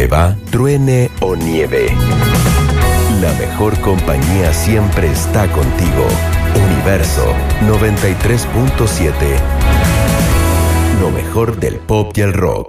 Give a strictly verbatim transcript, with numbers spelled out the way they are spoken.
llueva, truene o nieve. La mejor compañía siempre está contigo. Universo noventa y tres punto siete. Lo mejor del pop y el rock.